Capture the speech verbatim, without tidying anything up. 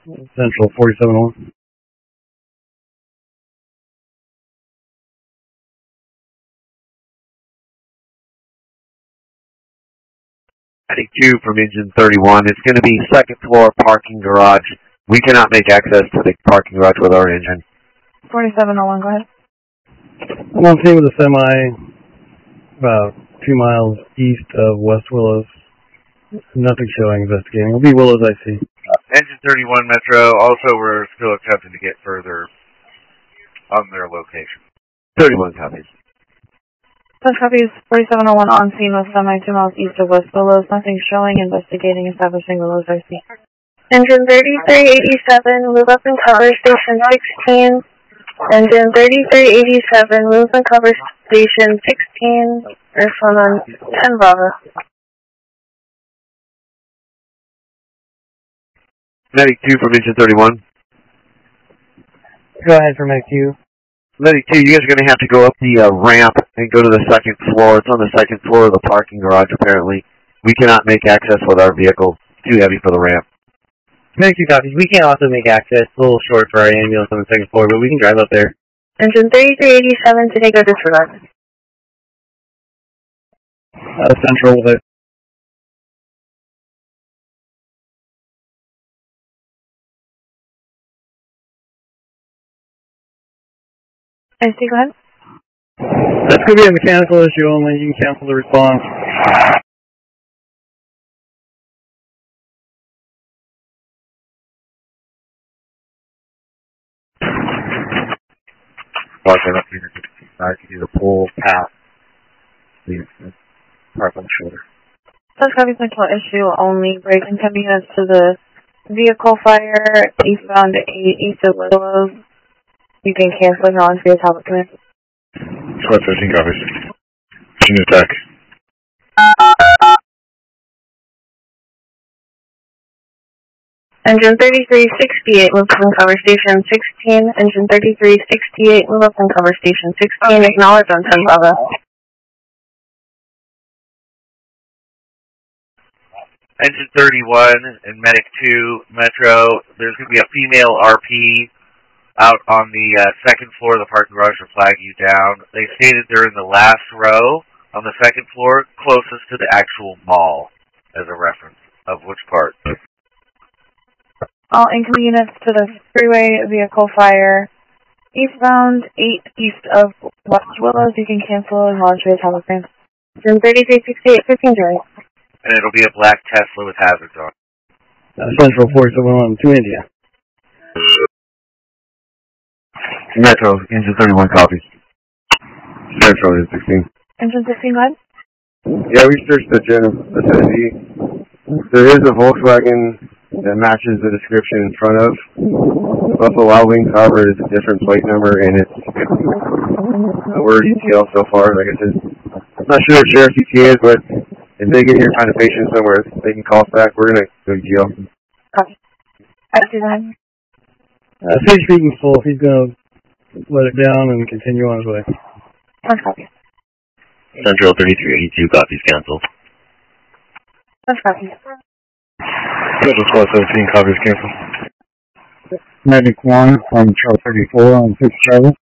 Central forty-seven oh one. Medic two from engine thirty-one. It's going to be second floor parking garage. We cannot make access to the parking garage with our engine. forty-seven oh one, go ahead. I'm on scene with a semi about two miles east of West Willows. Nothing showing, investigating. It'll be Willows I C. Uh, engine thirty-one Metro. Also, we're still attempting to get further on their location. thirty-one copies. Ten copies, forty-seven oh one on scene with semi two miles east of West Willows. Nothing showing, investigating, establishing Willows I C. Engine thirty-three eighty-seven, move up and cover station sixteen. Engine thirty-three eighty-seven, move and cover station sixteen. There's one on ten Bravo. Medic two from engine thirty-one. Go ahead for Medic two. Medic two, you guys are going to have to go up the uh, ramp and go to the second floor. It's on the second floor of the parking garage, apparently. We cannot make access with our vehicle. It's too heavy for the ramp. Medic two copies. We can also make access. It's a little short for our ambulance on the second floor, but we can drive up there. Engine thirty-three eighty-seven, today go disregard. Uh, Central with it. I C, go ahead. That's going to be a mechanical issue only. You can cancel the response. Watching up here, I can do the pull path. The park on the shoulder. Ten copies, central issue only. Break in ten units to the vehicle fire eastbound east of Willows. You can cancel it on for your topic command. Squad fifteen copies. Machine attack. Engine thirty-three sixty-eight, move up and cover station sixteen. Engine thirty-three sixty-eight, move up and cover station sixteen. Acknowledge on ten Bravo. Engine thirty-one and Medic two Metro. There's going to be a female R P out on the uh, second floor of the parking garage to flag you down. They stated they're in the last row on the second floor, closest to the actual mall, as a reference of which part. All incoming units to the freeway vehicle fire eastbound eight east of West Willows. You can cancel and launch your topic command. Engine thirty-three sixty-eight, fifteen Jerry. And it'll be a black Tesla with hazards on. Uh, Central forty-seven oh one to India. Metro, engine thirty-one copies. Central is sixteen. Engine sixteen, go ahead. Yeah, we searched the general vicinity. There is a Volkswagen that matches the description in front of. Buffalo Wild Wings, however, is a different plate number, and it's uh, we're E T L so far. Like I said, I'm not sure if Sheriff's E T A is, but if they get here and find a patient somewhere, they can call us back. We're going to go to E T L. Copy. I see that. Uh, Sage Beacon's full. He's going to let it down and continue on his way. One copy. Central thirty-three eighty-two copies canceled. One copy. Central Squad seventeen copies canceled. Medic one from Charles thirty-four on six travel.